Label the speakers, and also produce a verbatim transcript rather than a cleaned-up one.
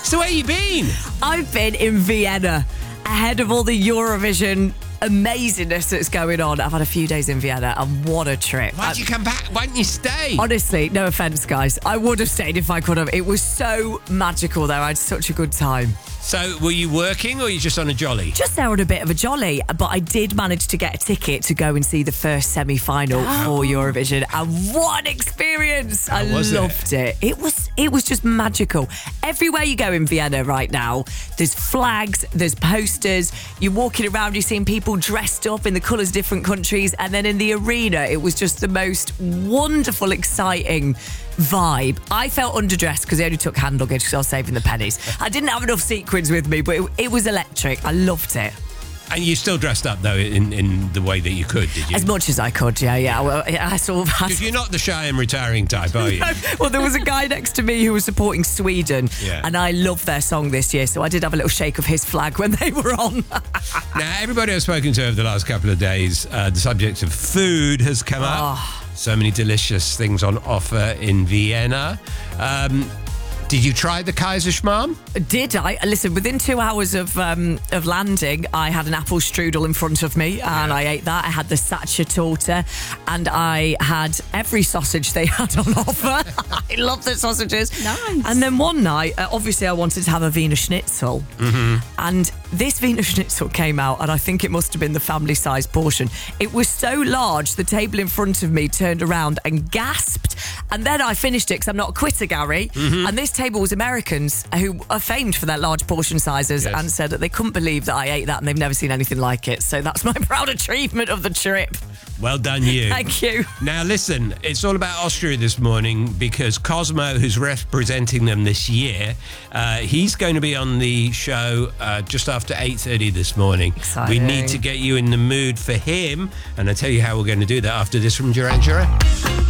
Speaker 1: So where you been?
Speaker 2: I've been in Vienna ahead of all the Eurovision amazingness that's going on. I've had a few days in Vienna and what a trip.
Speaker 1: Why'd you come back? Why didn't you stay?
Speaker 2: Honestly, no offence, guys. I would have stayed if I could have. It was so magical there. I had such a good time.
Speaker 1: So were you working or were you just on a jolly?
Speaker 2: Just there on a bit of a jolly, but I did manage to get a ticket to go and see the first semi-final
Speaker 1: Oh.
Speaker 2: for Eurovision, and what an experience!
Speaker 1: How
Speaker 2: I
Speaker 1: was it?
Speaker 2: loved it. It was it was just magical. Everywhere you go in Vienna right now, there's flags, there's posters. You're walking around, you're seeing people dressed up in the colours of different countries, and then in the arena, it was just the most wonderful, exciting vibe. I felt underdressed because I only took hand luggage because I was saving the pennies. I didn't have enough sequins with me, but it, it was electric. I loved it.
Speaker 1: And you still dressed up, though, in, in the way that you could, did you?
Speaker 2: As much as I could, yeah, yeah. Well, I sort of had...
Speaker 1: Because you're not the shy and retiring type, are you?
Speaker 2: No. Well, there was a guy next to me who was supporting Sweden,
Speaker 1: Yeah.
Speaker 2: and I loved their song this year, so I did have a little shake of his flag when they were on.
Speaker 1: Now, everybody I've spoken to over the last couple of days, uh, the subject of food has come up.
Speaker 2: Oh.
Speaker 1: So many delicious things on offer in Vienna. Um, did you try the Kaiserschmarrn?
Speaker 2: Did I? Listen, within two hours of um, of landing, I had an apple strudel in front of me, and I ate that. I had the Sacher-Torte, and I had every sausage they had on offer. I love the sausages.
Speaker 3: Nice.
Speaker 2: And then one night, uh, obviously, I wanted to have a Wiener Schnitzel.
Speaker 1: Mm-hmm.
Speaker 2: And this Wiener Schnitzel came out, and I think it must have been the family-sized portion. It was so large, the table in front of me turned around and gasped. And then I finished it because I'm not a quitter, Gary.
Speaker 1: Mm-hmm.
Speaker 2: And this table was Americans who are famed for their large portion sizes,
Speaker 1: Yes.
Speaker 2: and said that they couldn't believe that I ate that and they've never seen anything like it. So that's my proud achievement of the trip.
Speaker 1: Well done, you.
Speaker 2: Thank you.
Speaker 1: Now, listen, it's all about Austria this morning because Cosmo, who's representing them this year, uh, he's going to be on the show uh, just after eight thirty this morning.
Speaker 2: Exciting.
Speaker 1: We need to get you in the mood for him, and I'll tell you how we're going to do that after this from Duran Duran.